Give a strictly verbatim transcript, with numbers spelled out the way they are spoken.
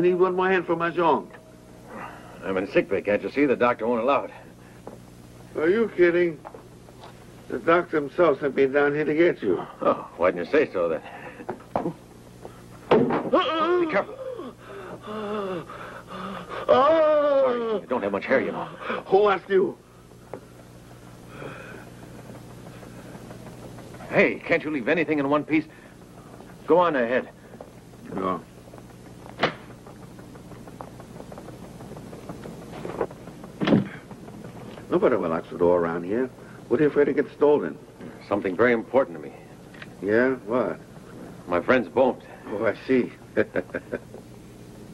We need one more hand for Mahjong. I'm in sick bay, can't you see? The doctor won't allow it. Are you kidding? The doctor himself sent me down here to get you. Oh, why didn't you say so then? Oh, be careful. Oh! Sorry, you don't have much hair, you know. Who asked you? Hey, can't you leave anything in one piece? Go on ahead. No. Nobody will lock the door around here. What are you afraid to get stolen? Something very important to me. Yeah? What? My friend's bones. Oh, I see.